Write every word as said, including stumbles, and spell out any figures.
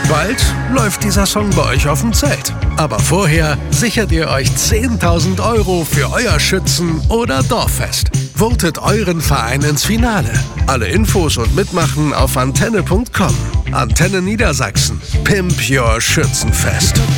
Bald läuft dieser Song bei euch auf dem Zelt. Aber vorher sichert ihr euch zehntausend Euro für euer Schützen- oder Dorffest. Votet euren Verein ins Finale. Alle Infos und Mitmachen auf antenne punkt com. Antenne Niedersachsen. Pimp Your Schützenfest.